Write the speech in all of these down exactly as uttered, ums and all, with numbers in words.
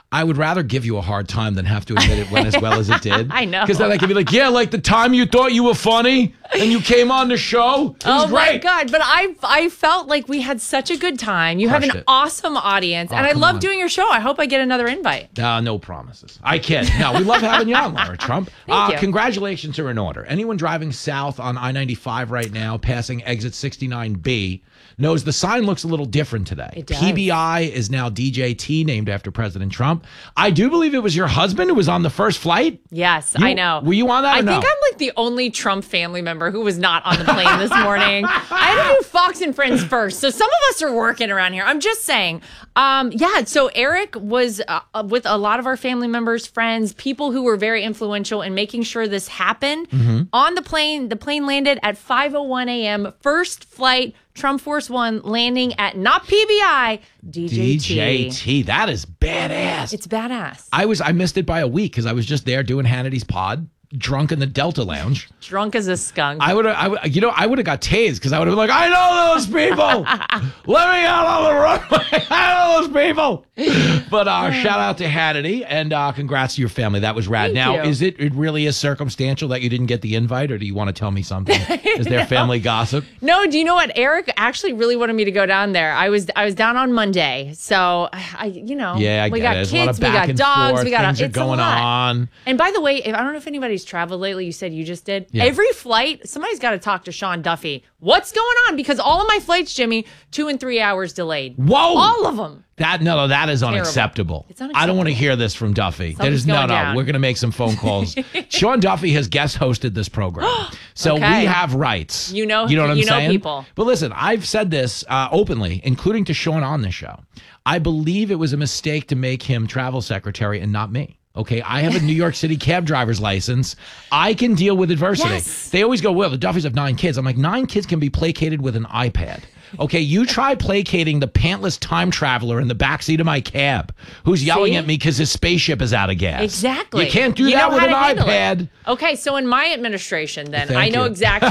I would rather give you a hard time than have to admit it went as well as it did. I know. Because then I could be like, yeah, like the time you thought you were funny and you came on the show. It was oh my great. God. But I I felt like we had such a good time. You have Crushed an it. awesome audience. Oh, and I come love on. doing your show. I hope I get another invite. Uh, no promises. I kid. No, we love having you on, Laura Trump. Thank uh, you. Congratulations are in order. Anyone driving south on I ninety-five right now, passing exit sixty-nine B, knows the sign looks a little different today. It does. P B I is now D J T, named after President Trump. I do believe it was your husband who was on the first flight. Yes, You- I know. Were you on that I or no? think I'm like the only Trump family member who was not on the plane this morning. I had to do Fox and Friends first. So some of us are working around here. I'm just saying. Um, yeah, so Eric was uh, with a lot of our family members, friends, people who were very influential in making sure this happened. Mm-hmm. On the plane, the plane landed at five oh one a.m. First flight, Trump Force One landing at not P B I, D J T. D J T. That is badass. It's badass. I was I missed it by a week because I was just there doing Hannity's pod, drunk in the Delta Lounge. Drunk as a skunk. I would have, I would, you know, I would have got tased because I would have been like, I know those people. Let me out on the runway. I know those people. But uh, shout out to Hannity and uh, congrats to your family. That was rad. Thank now, you. is it, it really is circumstantial that you didn't get the invite, or do you want to tell me something? Is there family gossip? No, do you know what? Eric actually really wanted me to go down there. I was I was down on Monday, so I you know Yeah, I we get got it. There's a lot kids, of we back got and dogs, forth. we got Things a, are it's a going lot. on. And by the way, if, I don't know if anybody's traveled lately. You said you just did. Yeah. Every flight, somebody's got to talk to Sean Duffy. What's going on? Because all of my flights, Jimmy, two and three hours delayed. Whoa! All of them. That no, no, that is unacceptable. It's I don't want to unacceptable. hear this from Duffy. That Something's is no, going no. down. We're going to make some phone calls. Sean Duffy has guest hosted this program, so Okay. we have rights. You know- you know what I'm you know saying? people. But listen, I've said this uh, openly, including to Sean on this show. I believe it was a mistake to make him travel secretary and not me. Okay, I have a New York City cab driver's license. I can deal with adversity. Yes. They always go, well, the Duffys have nine kids. I'm like, nine kids can be placated with an iPad. Okay, you try placating the pantless time traveler in the backseat of my cab who's yelling See? at me because his spaceship is out of gas. Exactly. You can't do You that know with how an to handle it. iPad. Okay, so in my administration, then Thank I know you. exactly.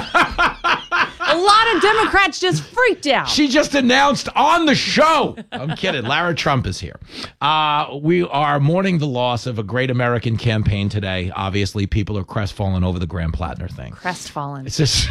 A lot of Democrats just freaked out. She just announced on the show. I'm kidding. Lara Trump is here. Uh, we are mourning the loss of a great American campaign today. Obviously, people are crestfallen over the Graham Plattner thing. Crestfallen. It's just...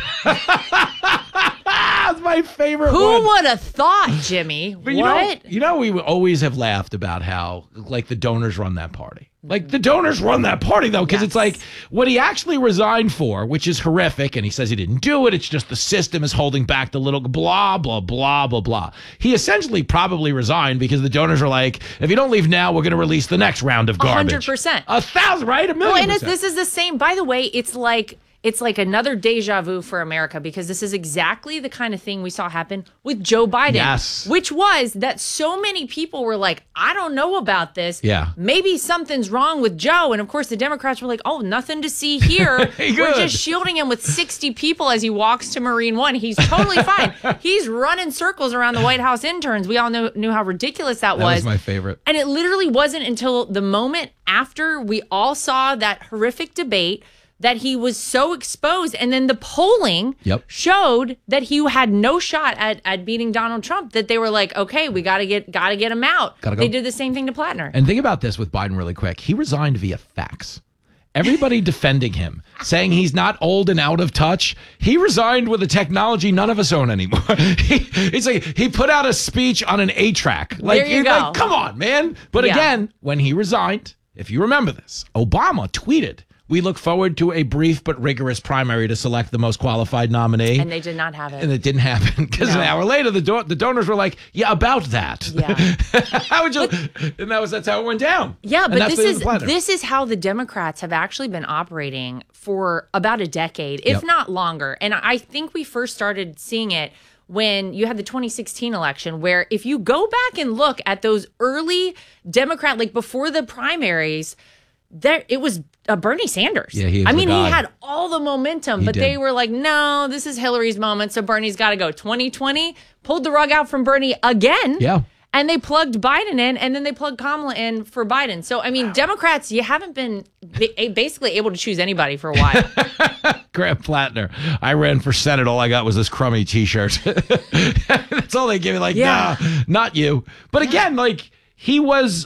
It's my favorite Who one. would have thought, Jimmy? But you what? know, you know, we always have laughed about how, like, the donors run that party. Like, the donors run that party, though, because Yes. it's like what he actually resigned for, which is horrific, and he says he didn't do it. It's just the system is holding back the little blah, blah, blah, blah, blah. He essentially probably resigned because the donors are like, if you don't leave now, we're going to release the next round of A garbage. hundred percent. A thousand, right? A million Well, and it's, percent. this is the same. By the way, it's like it's like another deja vu for America because this is exactly the kind of thing we saw happen with Joe Biden. Yes. Which was that so many people were like, I don't know about this. Yeah. Maybe something's wrong with Joe. And of course, the Democrats were like, oh, nothing to see here. Hey, We're good. just shielding him with sixty people as he walks to Marine One. He's totally fine. He's running circles around the White House interns. We all knew, knew how ridiculous that, That was my favorite. and it literally wasn't until the moment after we all saw that horrific debate that he was so exposed. And then the polling Yep. showed that he had no shot at, at beating Donald Trump, that they were like, okay, we got to get got to get him out. Gotta go. They did the same thing to Plattner. And think about this with Biden really quick. He resigned via fax. Everybody defending him, saying he's not old and out of touch. He resigned with a technology none of us own anymore. he, it's like he put out a speech on an eight track. Like, There you you're go. like, come on, man. But Yeah. again, when he resigned, if you remember this, Obama tweeted, "We look forward to a brief but rigorous primary to select the most qualified nominee." And they did not have it. And it didn't happen because an No. hour later, the do- the donors were like, "Yeah, about that." Yeah. How would you? And that was that's how it went down. Yeah, And but that's this the is Plattner. this is how the Democrats have actually been operating for about a decade, if Yep. not longer. And I think we first started seeing it when you had the twenty sixteen election, where if you go back and look at those early Democrat, like before the primaries, there it was uh, Bernie Sanders. Yeah, he was I the mean, guy. he had all the momentum, He but did. they were like, no, this is Hillary's moment, so Bernie's got to go. twenty twenty pulled the rug out from Bernie again. Yeah. And they plugged Biden in, and then they plugged Kamala in for Biden. So, I mean, Democrats, you haven't been ba- basically able to choose anybody for a while. Graham Plattner. I ran for Senate. All I got was this crummy T-shirt. That's all they gave me. Like, Yeah. nah, not you. But again, like he was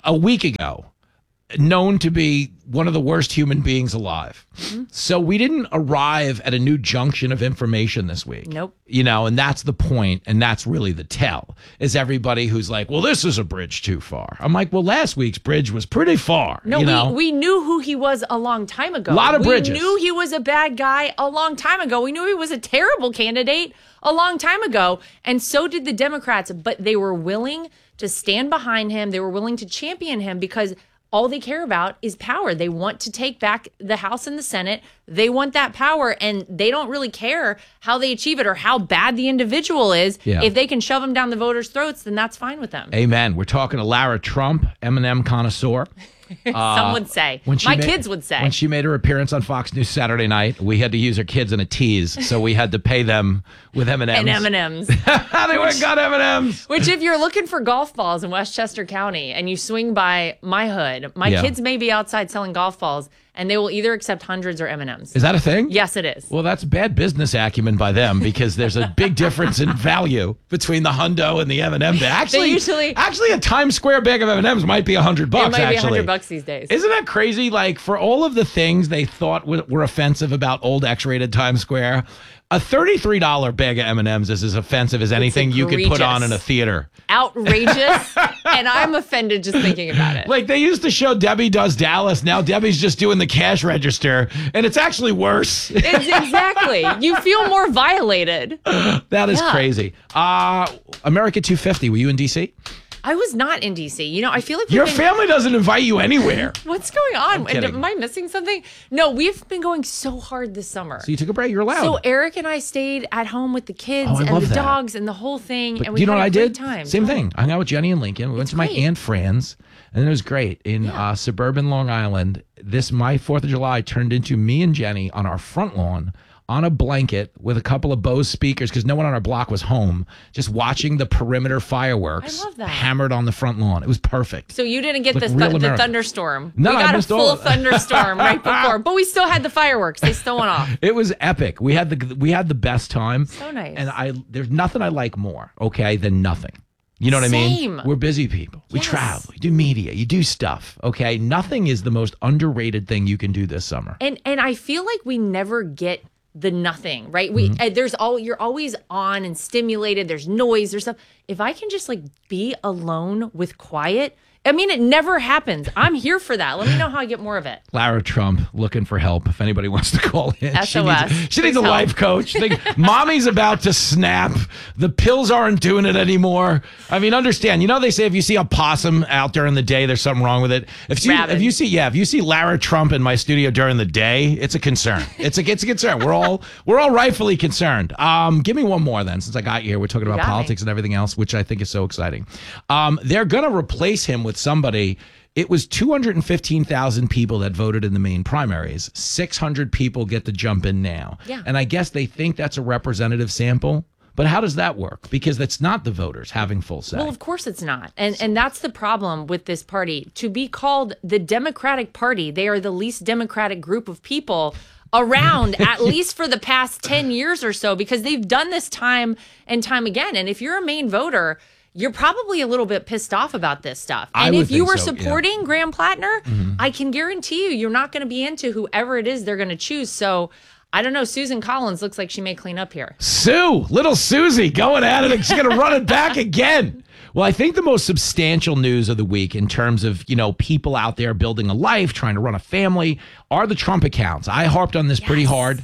a week ago, known to be one of the worst human beings alive. Mm-hmm. So we didn't arrive at a new junction of information this week. Nope. You know, and that's the point, and that's really the tell, is everybody who's like, well, this is a bridge too far. I'm like, well, last week's bridge was pretty far. No, you we, know? we knew who he was a long time ago. A lot of we bridges. We knew he was a bad guy a long time ago. We knew he was a terrible candidate a long time ago, and so did the Democrats, but they were willing to stand behind him. They were willing to champion him because all they care about is power. They want to take back the House and the Senate. They want that power, and they don't really care how they achieve it or how bad the individual is. Yeah. If they can shove them down the voters' throats, then that's fine with them. Amen. We're talking to Lara Trump, M and M connoisseur. Some would say. When she My made- kids would say. When she made her appearance on Fox News Saturday night, we had to use her kids in a tease, so we had to pay them with M and M's. And M and M's. They went and got M and M's. Which, if you're looking for golf balls in Westchester County and you swing by my hood, my Yeah. kids may be outside selling golf balls, and they will either accept hundreds or M and M's. Is that a thing? Yes, it is. Well, that's bad business acumen by them because there's a big difference in value between the hundo and the M and M bag. Actually, usually- actually, a Times Square bag of M and M's might be a hundred bucks. It might be a actually, hundred bucks these days. Isn't that crazy? Like, for all of the things they thought w- were offensive about old X-rated Times Square, a thirty-three dollars bag of M and M's is as offensive as anything you could put on in a theater. Outrageous, and I'm offended just thinking about it. Like, they used to show Debbie Does Dallas. Now Debbie's just doing the cash register, and it's actually worse. It's exactly. You feel more violated. That is Yeah. crazy. Uh, America two fifty, were you in D C? I was not in D C. You know, I feel like we've Your been- family doesn't invite you anywhere. What's going on? kidding. Am I missing something? No, we've been going so hard this summer. So you took a break. You're allowed. So Eric and I stayed at home with the kids Oh, I and love the that. dogs and the whole thing. But and do we you know had what a I great did? Time. Same thing. I hung out with Jenny and Lincoln. We went to my great. Aunt Fran's, and it was great in uh, suburban Long Island. This my Fourth of July turned into me and Jenny on our front lawn on a blanket with a couple of Bose speakers because no one on our block was home, just watching the perimeter fireworks I love that. hammered on the front lawn. It was perfect. So you didn't get Like this real th- the America. thunderstorm. No, we I got a missed all full of it. thunderstorm right before, but we still had the fireworks. They still went off. It was epic. We had the we had the best time. So nice. And I there's nothing I like more, okay, than nothing. You know what I mean? Same. We're busy people. We Yes. travel. You do media. You do stuff. Okay. Nothing is the most underrated thing you can do this summer. And and I feel like we never get the nothing, right? We Mm-hmm. uh, there's all you're always on and stimulated. There's noise, there's stuff. If I can just like be alone with quiet, I mean, it never happens. I'm here for that. Let me know how I get more of it. Lara Trump looking for help. If anybody wants to call in, she S O S. needs, she needs a Please help. life coach. Think, mommy's about to snap. The pills aren't doing it anymore. I mean, understand. You know they say if you see a possum out during the day, there's something wrong with it. If you Rabid. if you see yeah, if you see Lara Trump in my studio during the day, it's a concern. It's a it's a concern. We're all we're all rightfully concerned. Um, give me one more then, since I got you here. We're talking about got me. politics and everything else, which I think is so exciting. Um, they're gonna replace him with somebody. It was two hundred fifteen thousand people that voted in the main primaries. six hundred people get to jump in now. Yeah. And I guess they think that's a representative sample. But how does that work? Because that's not the voters having full say. Well, of course it's not. And and that's the problem with this party. To be called the Democratic Party, they are the least democratic group of people around, at least for the past ten years or so, because they've done this time and time again. And if you're a Maine voter, you're probably a little bit pissed off about this stuff. I And would if you think were so, yeah. supporting Graham Plattner, I can guarantee you, you're not going to be into whoever it is they're going to choose. So I don't know. Susan Collins looks like she may clean up here. Sue, little Susie, going at it. She's going to run it back again. Well, I think the most substantial news of the week in terms of, you know, people out there building a life, trying to run a family, are the Trump accounts. I harped on this pretty Yes. hard.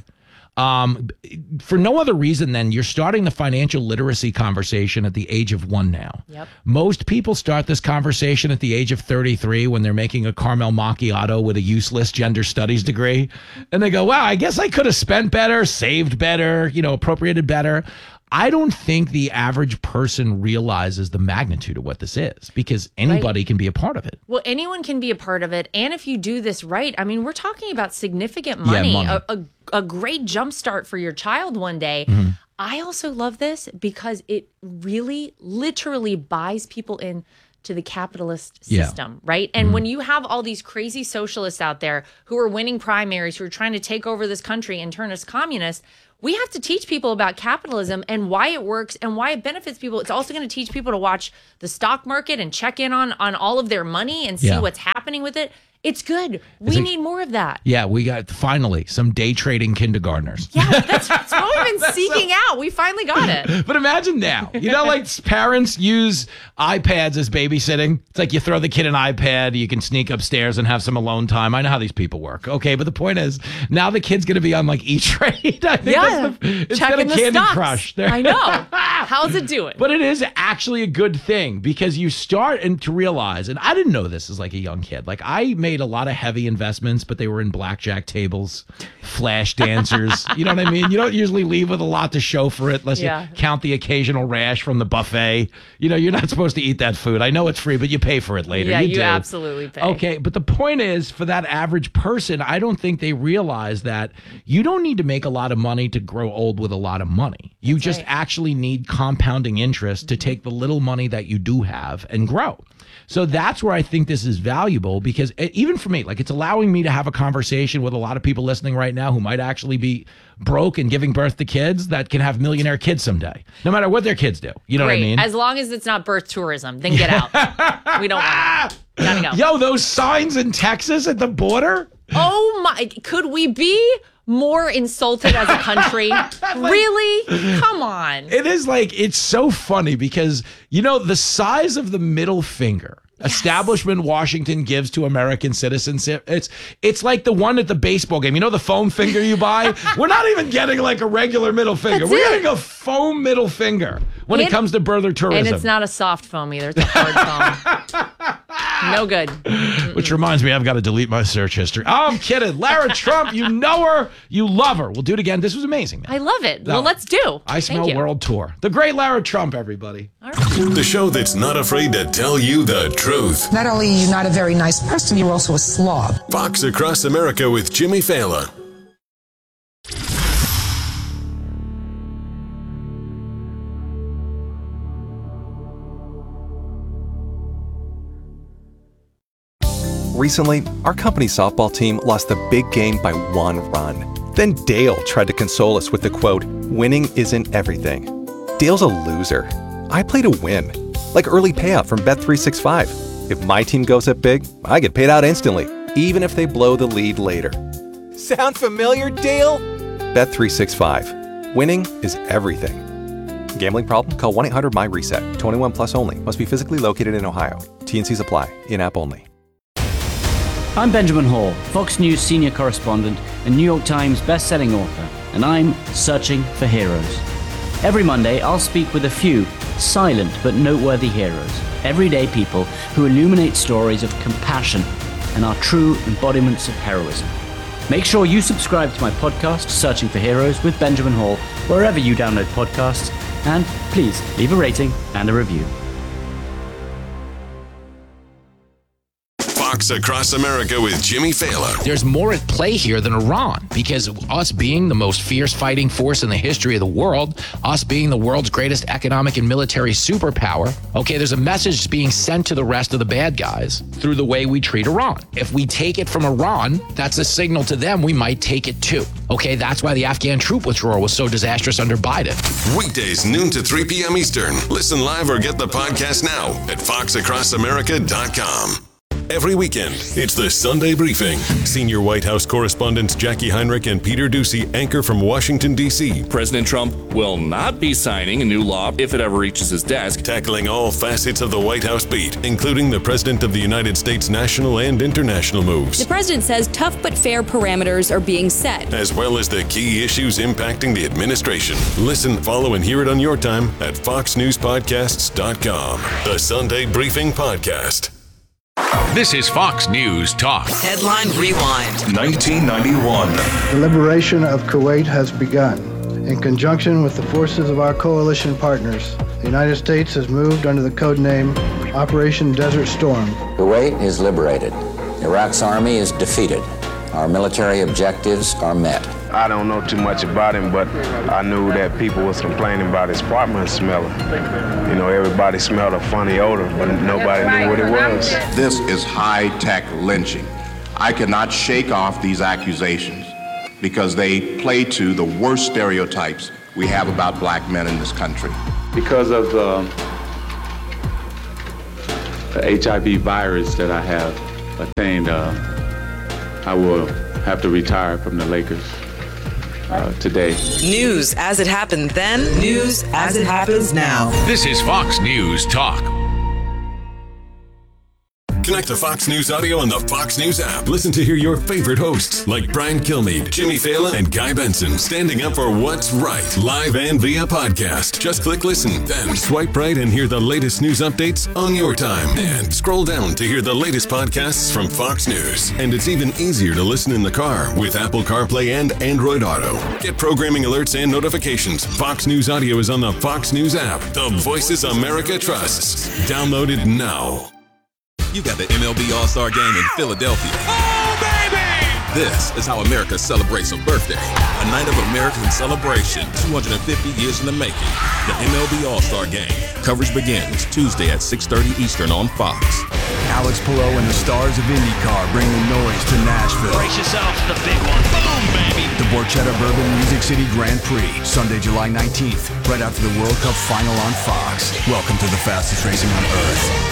Um, for no other reason than you're starting the financial literacy conversation at the age of one now. Yep. Most people start this conversation at the age of thirty-three when they're making a caramel macchiato with a useless gender studies degree. And they go, wow, I guess I could have spent better, saved better, you know, appropriated better. I don't think the average person realizes the magnitude of what this is because anybody can be a part of it. Well, anyone can be a part of it. And if you do this right, I mean, we're talking about significant money, money. A, a, a great jumpstart for your child one day. Mm-hmm. I also love this because it really literally buys people in to the capitalist Yeah. system, right? And when you have all these crazy socialists out there who are winning primaries, who are trying to take over this country and turn us communist, we have to teach people about capitalism and why it works and why it benefits people. It's also going to teach people to watch the stock market and check in on, on all of their money and see Yeah. what's happening with it. It's good. We It's like- need more of that. Yeah, we got finally some day trading kindergartners. Yeah, that's, that's what we've been seeking out. We finally got it. But imagine now, you know, like parents use iPads as babysitting. It's like you throw the kid an iPad, you can sneak upstairs and have some alone time. I know how these people work. Okay, but the point is, now the kid's going to be on like E-Trade. I think Yeah, that's the, instead checking of the Candy stocks. Crush. They're- I know. How's it doing? But it is actually a good thing because you start and to realize, and I didn't know this as like a young kid. Like I made a lot of heavy investments, but they were in blackjack tables, flash dancers. You know what I mean? You don't usually leave with a lot to show for it unless Yeah. you count the occasional rash from the buffet. You know, you're not supposed to eat that food. I know it's free, but you pay for it later. Yeah, you do. absolutely pay. Okay, but the point is, for that average person, I don't think they realize that you don't need to make a lot of money to grow old with a lot of money. You just right. actually need compounding interest to take the little money that you do have and grow. So that's where I think this is valuable because it, even for me, like it's allowing me to have a conversation with a lot of people listening right now who might actually be broke and giving birth to kids that can have millionaire kids someday, no matter what their kids do. You know Great. what I mean? As long as it's not birth tourism, then get out. We don't want it. Gotta go. Yo, those signs in Texas at the border. Oh my, could we be more insulted as a country? Really? Come on. It is like, it's so funny because, you know, the size of the middle finger establishment Washington gives to American citizens, it's it's like the one at the baseball game. You know the foam finger you buy? We're not even getting like a regular middle finger. That's We're it. getting a foam middle finger when it, It- comes to birther tourism. And it's not a soft foam either. It's a hard foam. No good. Which reminds me, I've got to delete my search history. Oh, I'm kidding. Lara Trump, you know her. You love her. We'll do it again. This was amazing, man. I love it. No. Well, let's do. I Smell Thank you. World Tour. The great Lara Trump, everybody. All right. The show that's not afraid to tell you the truth. Not only are you not a very nice person, you're also a slob. Fox Across America with Jimmy Fallon. Recently, our company's softball team lost the big game by one run. Then Dale tried to console us with the quote, "Winning isn't everything." Dale's a loser. I play to win. Like early payout from Bet three sixty-five. If my team goes up big, I get paid out instantly, even if they blow the lead later. Sound familiar, Dale? Bet three sixty-five. Winning is everything. Gambling problem? Call one eight hundred M Y reset. twenty-one plus only. Must be physically located in Ohio. T N Cs apply. In-app only. I'm Benjamin Hall, Fox News senior correspondent and New York Times best-selling author, and I'm searching for heroes. Every Monday, I'll speak with a few silent but noteworthy heroes, everyday people who illuminate stories of compassion and are true embodiments of heroism. Make sure you subscribe to my podcast, Searching for Heroes with Benjamin Hall, wherever you download podcasts, and please leave a rating and a review. Fox Across America with Jimmy Fallon. There's more at play here than Iran because us being the most fierce fighting force in the history of the world, us being the world's greatest economic and military superpower, okay, there's a message being sent to the rest of the bad guys through the way we treat Iran. If we take it from Iran, that's a signal to them we might take it too. Okay, that's why the Afghan troop withdrawal was so disastrous under Biden. Weekdays, noon to three p.m. Eastern. Listen live or get the podcast now at fox across america dot com. Every weekend, it's the Sunday Briefing. Senior White House correspondents Jackie Heinrich and Peter Doocy anchor from Washington, D C President Trump will not be signing a new law if it ever reaches his desk. Tackling all facets of the White House beat, including the President of the United States national and international moves, The president says tough but fair parameters are being set. as well as the key issues impacting the administration. Listen, follow, and hear it on your time at fox news podcasts dot com. The Sunday Briefing Podcast. This is Fox News Talk. Headline Rewind. nineteen ninety-one. The liberation of Kuwait has begun. In conjunction with the forces of our coalition partners, the United States has moved under the code name Operation Desert Storm. Kuwait is liberated. Iraq's army is defeated. Our military objectives are met. I don't know too much about him, but I knew that people was complaining about his apartment smelling. You know, everybody smelled a funny odor, but nobody knew what it was. This is high-tech lynching. I cannot shake off these accusations. because they play to the worst stereotypes we have about black men in this country. Because of the, the H I V virus that I have attained, uh, I will have to retire from the Lakers uh, today. News as it happened then, news as it happens now. This is Fox News Talk. Connect to Fox News Audio on the Fox News app. Listen to hear your favorite hosts like Brian Kilmeade, Jimmy Fallon, and Guy Benson standing up for what's right, live and via podcast. Just click listen, then swipe right and hear the latest news updates on your time. And scroll down to hear the latest podcasts from Fox News. And it's even easier to listen in the car with Apple CarPlay and Android Auto. Get programming alerts and notifications. Fox News Audio is on the Fox News app. The voices America trusts. Download it now. You got the M L B All-Star Game in Philadelphia. Oh, baby! This is how America celebrates a birthday. A night of American celebration, two hundred fifty years in the making. The M L B All-Star Game. Coverage begins Tuesday at six thirty Eastern on Fox. Alex Palou and the stars of IndyCar bring the noise to Nashville. Brace yourself for the big one. Boom, baby! The Borchetta Bourbon Music City Grand Prix, Sunday, July nineteenth, right after the World Cup final on Fox. Welcome to the fastest racing on Earth.